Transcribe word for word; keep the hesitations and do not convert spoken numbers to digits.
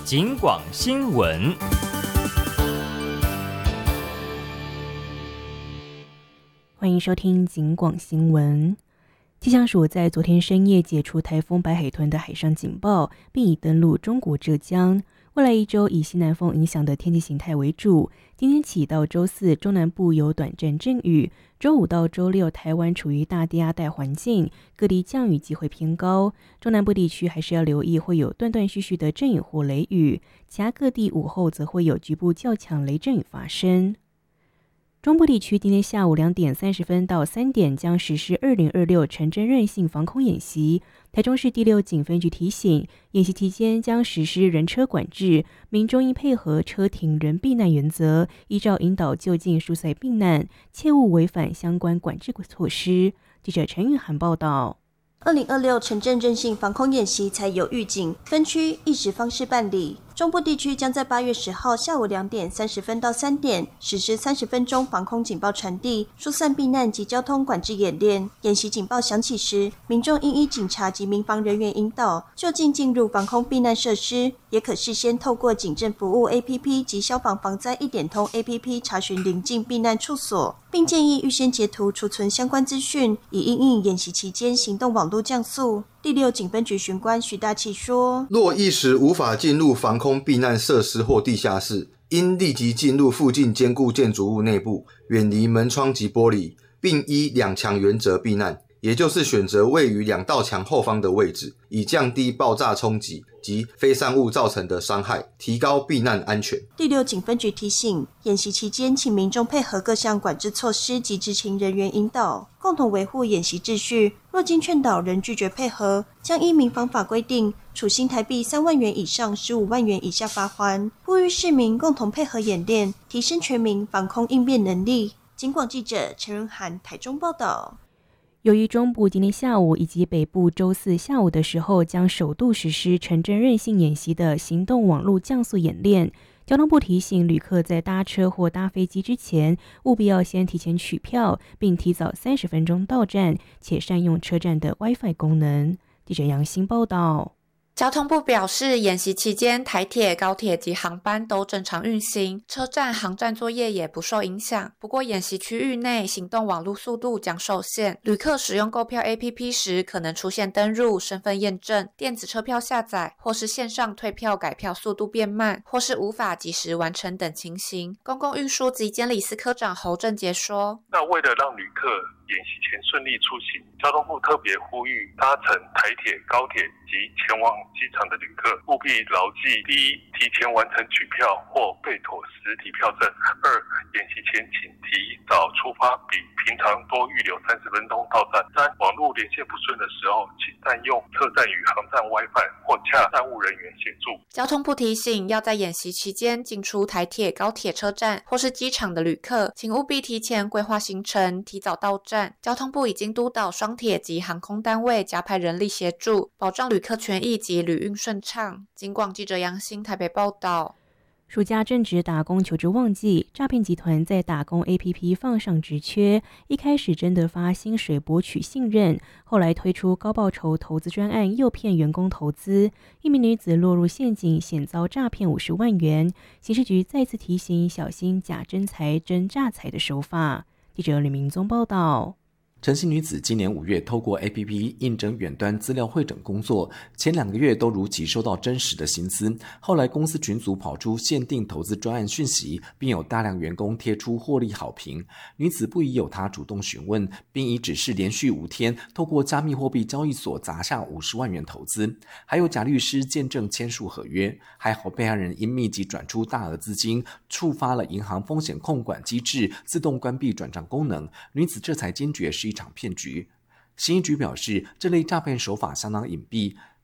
警广新闻。 欢迎收听警广新闻。气象署在昨天深夜解除台风白海豚的海上警报，并已登陆中国浙江。未来一周以西南风影响的天气形态为主，今天起到周四，中南部有短暂阵雨；周五到周六，台湾处于大低压带环境，各地降雨机会偏高。中南部地区还是要留意会有断断续续的阵雨或雷雨，其他各地午后则会有局部较强雷阵雨发生。中部地区今天下午两点三十分到三点将实施二零二六城镇韧性防空演习。台中市第六警分局提醒，演习期间将实施人车管制，民众应配合车停人避难原则，依照引导就近疏散避难，切勿违反相关管制措施。记者陈玉涵报道。 二零二六城镇韧性防空演习采有预警、分区、意识方式办理。中部地区将在八月十号下午两点三十分到三点实施三十分钟防空警报传递、疏散避难及交通管制演练。演习警报响起时，民众应依警察及民防人员引导，就近进入防空避难设施，也可事先透过警政服务 A P P 及消防防灾一点通 A P P 查询邻近避难处所，并建议预先截图储存相关资讯，以因应演习期间行动网络降速。第六警分局巡官徐大器说， 若一时无法进入防空避难设施或地下室，应立即进入附近坚固建筑物内部，远离门窗及玻璃，并依两墙原则避难，也就是选择位于两道墙后方的位置，以降低爆炸冲击及飞散物造成的伤害，提高避难安全。 第六警分局提醒，演习期间请民众配合各项管制措施及执勤人员引导，共同维护演习秩序。若经劝导仍拒绝配合，将依民防法规定处新台币三万元以上十五万元以下罚锾。呼吁市民共同配合演练，提升全民防空应变能力。警广记者陈仁涵台中报道。 由于中部今天下午以及北部周四下午的时候将首度实施城镇韧性演习的行动网络降速演练，交通部提醒旅客在搭车或搭飞机之前，务必要先提前取票，并提早三十分钟到站，且善用车站的 WiFi 功能。记者杨欣报道。 交通部表示，演习期间台铁、高铁及航班都正常运行，车站、航站作业也不受影响。不过，演习区域内行动网络速度将受限，旅客使用购票 A P P 时可能出现登入、身份验证、电子车票下载或是线上退票改票速度变慢，或是无法及时完成等情形。公共运输及监理司科长侯正杰说：“ 那为了让旅客演习前顺利出行，交通部特别呼吁搭乘台铁、高铁及前往机场的旅客务必牢记：第一，提前完成取票或备妥实体票证；二，演习前请提早出发，比平常多预留三十分钟到站；三，网络连线不顺的时候，请善用车站与航站 WiFi 或洽站务人员协助。” 交通部提醒，要在演习期间进出台铁、高铁车站或是机场的旅客，请务必提前规划行程，提早到站。交通部已经督导双铁及航空单位加派人力协助，保障旅客权益及旅运顺畅。警广记者杨欣台北报道。 暑假正值打工求职旺季，诈骗集团在打工 A P P 放上职缺，一开始真的发薪水博取信任，后来推出高报酬投资专案，诱骗员工投资。一名女子落入陷阱，险遭诈骗五十万元。刑事局再次提醒小心假真财真诈财的手法。记者吕明宗报道。 陈姓女子今年五月透过 A P P 应征远端资料汇整工作，前两个月都如期收到真实的薪资，后来公司群组跑出限定投资专案讯息，并有大量员工贴出获利好评。女子不疑有他主动询问，并以只是连续五天透过加密货币交易所砸下五十万元投资，还有假律师见证签署合约。还好被害人因密集转出大额资金，触发了银行风险控管机制自动关闭转账功能，女子这才坚决是一场骗局。刑一局表示，这类诈骗手法相当隐蔽，